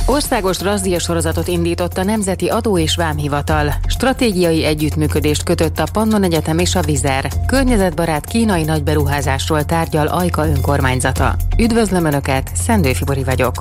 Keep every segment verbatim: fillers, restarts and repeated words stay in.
Országos razzia sorozatot indított a Nemzeti Adó- és Vámhivatal. Stratégiai együttműködést kötött a Pannon Egyetem és a Vizer. Környezetbarát kínai nagyberuházásról tárgyal Ajka önkormányzata. Üdvözlöm Önöket, Szendő Fibori vagyok.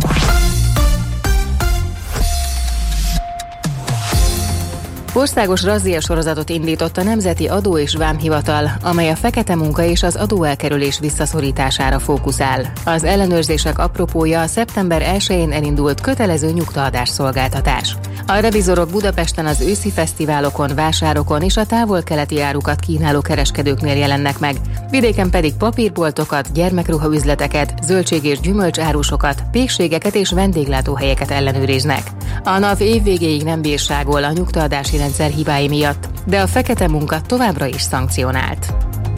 Országos razzia sorozatot indított a Nemzeti Adó- és Vámhivatal, amely a fekete munka és az adóelkerülés visszaszorítására fókuszál. Az ellenőrzések apropója a szeptember elsején elindult kötelező nyugtaadás szolgáltatás. A revizorok Budapesten az őszi fesztiválokon, vásárokon és a távol-keleti árukat kínáló kereskedőknél jelennek meg, vidéken pedig papírboltokat, gyermekruhaüzleteket, zöldség- és gyümölcsárusokat, pékségeket és vendéglátóhelyeket ellenőriznek. A NAV évvégéig nem bírságol a nyugtaadási rendszer hibái miatt, de a fekete munka továbbra is szankcionált.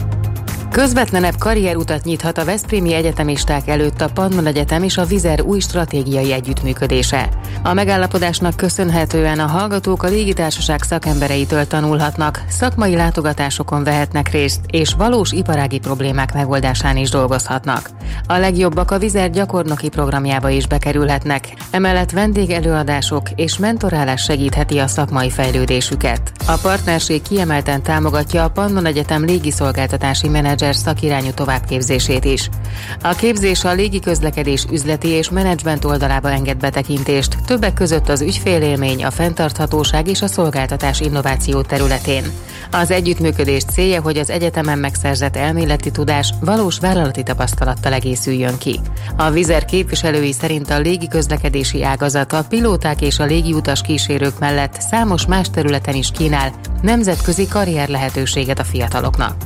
Közvetlenebb karrierutat nyithat a veszprémi egyetemisták előtt a Pannon Egyetem és a Vizer új stratégiai együttműködése. A megállapodásnak köszönhetően a hallgatók a légitársaság szakembereitől tanulhatnak, szakmai látogatásokon vehetnek részt, és valós iparági problémák megoldásán is dolgozhatnak. A legjobbak a Vizer gyakornoki programjába is bekerülhetnek, emellett vendégelőadások és mentorálás segítheti a szakmai fejlődésüket. A partnerség kiemelten támogatja a Pannon Egyetem légiszolgáltatási menedzser szakirányú továbbképzését is. A képzés a légiközlekedés üzleti és menedzsment oldalába enged betekintést, többek között az ügyfélélmény, a fenntarthatóság és a szolgáltatás innováció területén. Az együttműködés célja, hogy az egyetemen megszerzett elméleti tudás valós vállalati tapasztalattal egészüljön ki. A Vizer képviselői szerint a légiközlekedési ágazat a pilóták és a légiutas kísérők mellett számos más területen is kínál nemzetközi karrier lehetőséget a fiataloknak.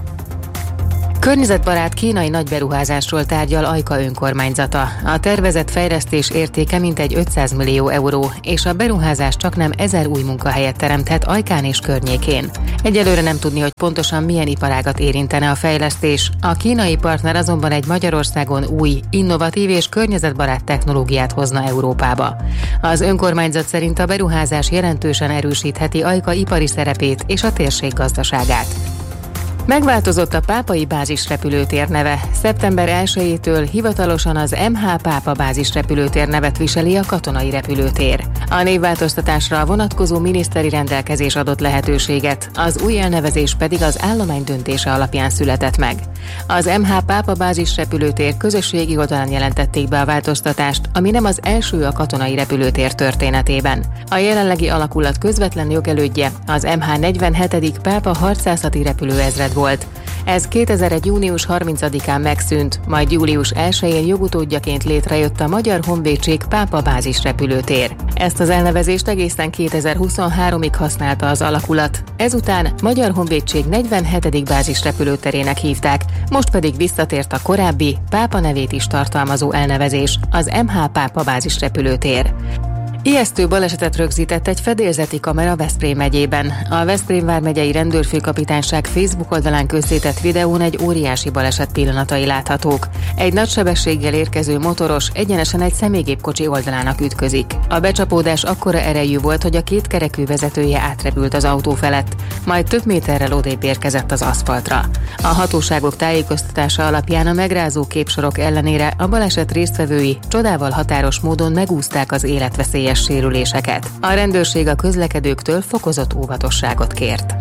Környezetbarát kínai nagyberuházásról tárgyal Ajka önkormányzata. A tervezett fejlesztés értéke mintegy ötszáz millió euró, és a beruházás csaknem ezer új munkahelyet teremthet Ajkán és környékén. Egyelőre nem tudni, hogy pontosan milyen iparágat érintene a fejlesztés. A kínai partner azonban egy Magyarországon új, innovatív és környezetbarát technológiát hozna Európába. Az önkormányzat szerint a beruházás jelentősen erősítheti Ajka ipari szerepét és a térség gazdaságát. Megváltozott a Pápai bázisrepülőtér neve. szeptember elsejétől hivatalosan az em há Pápa bázisrepülőtér nevet viseli a katonai repülőtér. A névváltoztatásra a vonatkozó miniszteri rendelkezés adott lehetőséget, az új elnevezés pedig az állomány döntése alapján született meg. Az em há Pápa bázisrepülőtér közösségi oldalán jelentették be a változtatást, ami nem az első a katonai repülőtér történetében. A jelenlegi alakulat közvetlen jogelődje az em há negyvenhetedik Pápa harcászati repülőezred volt. Ez kétezer-egy június harmincadikán megszűnt, majd július elsején jogutódjaként létrejött a Magyar Honvédség Pápa bázisrepülőtér. Ezt az elnevezést egészen kétezer-huszonháromig használta az alakulat. Ezután Magyar Honvédség negyvenhetedik bázisrepülőterének hívták, most pedig visszatért a korábbi, Pápa nevét is tartalmazó elnevezés, az em há Pápa bázisrepülőtér. Ijesztő balesetet rögzített egy fedélzeti kamera Veszprém megyében. A Veszprém vármegyei rendőrfőkapitányság Facebook oldalán közzétett videón egy óriási baleset pillanatai láthatók. Egy nagy sebességgel érkező motoros egyenesen egy személygépkocsi oldalának ütközik. A becsapódás akkora erejű volt, hogy a két kerekű vezetője átrepült az autó felett, majd több méterrel odébb érkezett az aszfaltra. A hatóságok tájékoztatása alapján a megrázó képsorok ellenére a baleset résztvevői csodával határos módon megúszták az életveszélyes sérüléseket. A rendőrség a közlekedőktől fokozott óvatosságot kért.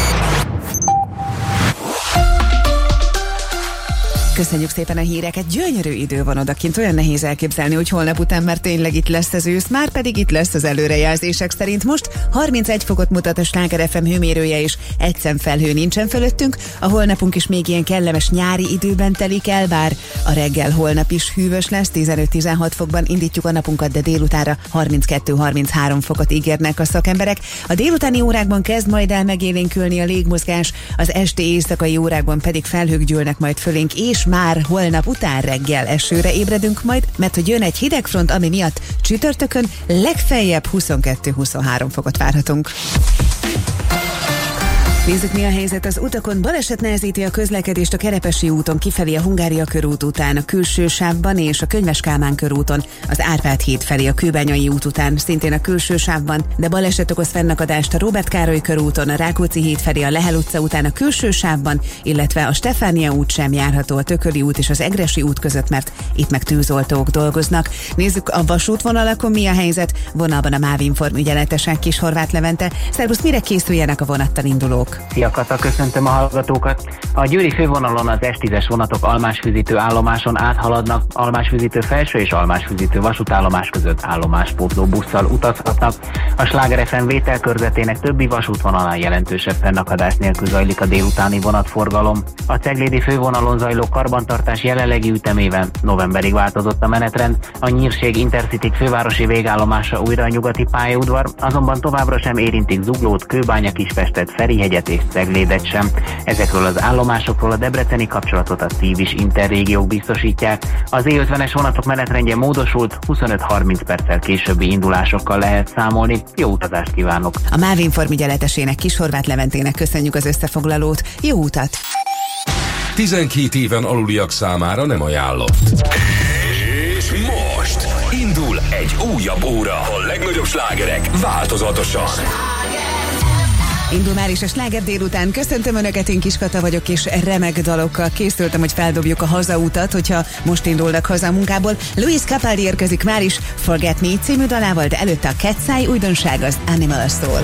Köszönjük szépen a híreket, gyönyörű idő van odakint, olyan nehéz elképzelni, hogy holnap után már tényleg itt lesz az ősz, már pedig itt lesz az előrejelzések szerint. Most harmincegy fokot mutat a Sláger ef em hőmérője, és egy szem felhő nincsen fölöttünk. A holnapunk is még ilyen kellemes nyári időben telik el, bár a reggel holnap is hűvös lesz, tizenöt-tizenhat fokban indítjuk a napunkat, de délutára harminckettő-harminchárom fokot ígérnek a szakemberek. A délutáni órákban kezd majd el megélénkülni a légmozgás, az esti éjszakai órákban pedig felhők gyűlnek majd fölénk, és már holnap után reggel esőre ébredünk majd, mert hogy jön egy hidegfront, ami miatt csütörtökön legfeljebb huszonkettő-huszonhárom fokot várhatunk. Nézzük, mi a helyzet az utakon. Baleset nehezíti a közlekedést a Kerepesi úton kifelé a Hungária körút után, a külső sávban és a Könyves Kálmán körúton, az Árpád híd felé a Kőbányai út után, szintén a külső sávban, de baleset okoz fennakadást a Róbert Károly körúton, a Rákóczi híd felé a Lehel utca után a külső sávban, illetve a Stefánia út sem járható a Tököli út és az Egressy út között, mert itt meg tűzoltók dolgoznak. Nézzük a vasútvonalakon, mi a helyzet. Vonalban a Mávinform ügyeletesek Kis-Horváth Levente. Szervusz, mire készüljenek a vonattal indulók? Szia Kata, köszöntöm a hallgatókat! A győri fővonalon az es tízes vonatok Almásfüzítő állomáson áthaladnak, Almásfüzítő felső és Almásfüzítő vasútállomás között állomáspótló busszal utazhatnak. A Sláger ef em vételkörzetének többi vasútvonalán jelentősebb fennakadás nélkül zajlik a délutáni vonatforgalom. A Ceglédi fővonalon zajló karbantartás jelenlegi ütemében novemberig változott a menetrend, a Nyírség Intercity fővárosi végállomása újra a nyugati pályaudvar, azonban továbbra sem érintik Zuglót, Kőbánya Kispestet, Ferihegyet és Ceglédet sem. Ezekről az állomásokról a debreceni kapcsolatot a Szív-is interrégiók biztosítják. Az é ötvenes vonatok menetrendje módosult, huszonöt-harminc perccel későbbi indulásokkal lehet számolni. Jó utazást kívánok! A Mávinform ügyeletesének, Kis-Horváth Leventének köszönjük az összefoglalót. Jó utat! tizenkét éven aluliak számára nem ajánlott. És most indul egy újabb óra. A legnagyobb slágerek változatosan. Indul már is a Sláger délután. Köszöntöm Önöket, én Kis Kata vagyok, és remek dalokkal készültem, hogy feldobjuk a hazautat, hogyha most indulnak haza a munkából. Luis Capaldi érkezik már is Forget Me című dalával, de előtte a Cat's Eye újdonság, az Animal Soul.